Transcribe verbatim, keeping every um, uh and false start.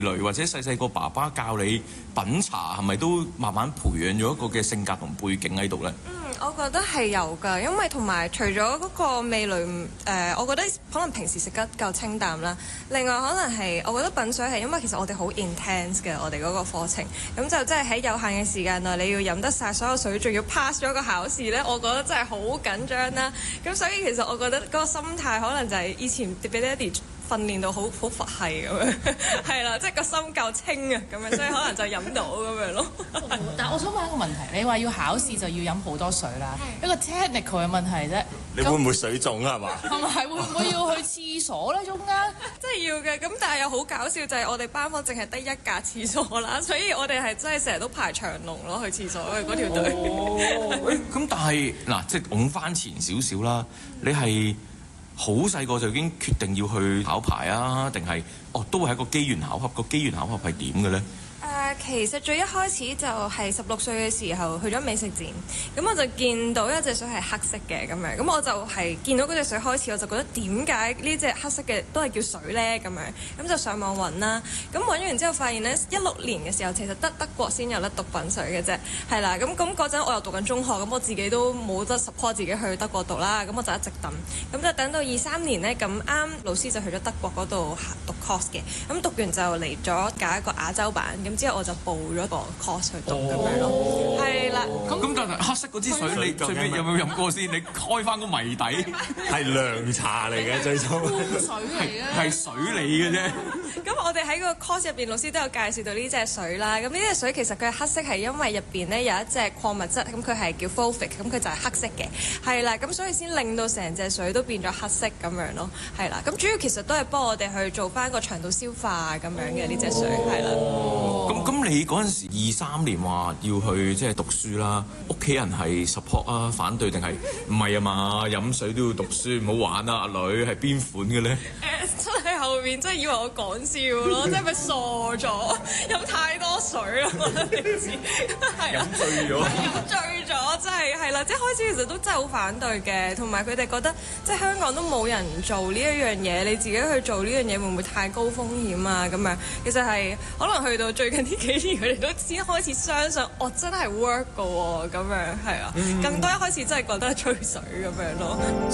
女或者細細個爸爸教你品茶，係咪都慢慢培養咗一個嘅性格同背景喺度咧？ 嗯，我覺得係有㗎，因為同埋除咗嗰個味蕾，誒、呃，我覺得可能平時食得夠清淡啦。另外可能係，我覺得品水係因為其實我哋好 intense 嘅，我哋嗰個課程，咁就真係喺有限嘅時間內，你要飲得晒所有水，仲要 pass 咗個考試咧，我覺得真係好緊張啦。咁所以其實我覺得嗰個心態可能就係以前俾爹哋訓練到好好佛系咁樣，係啦，即係個心夠清啊咁樣，所以可能就飲到咁樣咯。 但係我想問一個問題，你話要考試就要飲好多水啦，一個 technical 嘅問題啫。 你會唔會水腫啊？係嘛？ 係咪係會唔會要去廁所咧？中間真係要嘅，咁但係又好搞笑就係我哋班房淨係得一格廁所啦，所以我哋係真係成日都排長龍咯去廁所嘅嗰條隊。 哦，咁但係嗱，即係講翻前少少啦，你係好細個就已經決定要去考牌啊？定係哦都係一個機緣巧合？個機緣巧合係點嘅咧？ 誒、uh, 其實最一開始就係十六歲嘅時候去咗美食展，咁我就見到一隻水係黑色嘅咁樣，咁我就係見到嗰隻水開始，我就覺得點解呢隻黑色嘅都係叫水呢？咁樣，咁就上網揾啦，咁揾完之後發現呢，一六年嘅時候其實得德國先有得讀品水嘅啫，係啦，咁咁嗰陣我又讀緊中學，咁我自己都冇得 support 自己去德國讀啦，咁我就一直等，咁就等到二三年呢，咁啱老師就去咗德國嗰度讀 course 嘅，咁讀完就嚟咗搞一個亞洲版。咁之後我就報咗個 course 去讀咁樣咯，係啦。咁咁但係黑色嗰支水你最尾有冇飲過先？你開翻個謎底係涼茶嚟嘅最初， 水嚟嘅， 係水嚟嘅啫。 咁我哋喺個 course 入邊，老師都有介紹到呢隻水啦。咁呢隻水其實佢係黑色係因為入邊咧有一隻礦物質，咁佢係叫 fulvic，咁佢就係黑色嘅，係啦。咁所以先令到成隻水都變咗黑色咁樣咯，係啦。咁主要其實都係幫我哋去做翻個腸道消化咁樣嘅呢隻水，係啦。 咁咁你嗰陣時二三年話要去即係讀書啦，屋企人係 support 啊反對定係唔係啊嘛？飲水都要讀書，唔好玩啊！阿女係邊款嘅咧？ 誒真係後面真係以為我講笑咯，即係咪傻咗？飲太多水啦，我覺得你知係啊， 飲醉咗， 飲醉咗真係係啦，即係開始其實都真係好反對嘅，同埋佢哋覺得即係香港都冇人做呢一樣嘢，你自己去做呢樣嘢會唔會太高風險啊？咁樣其實係可能去到最近呢幾年，佢哋都先開始相信，哦真係 work 㗎喎，咁樣係啊，更多一開始真係覺得係吹水咁樣咯。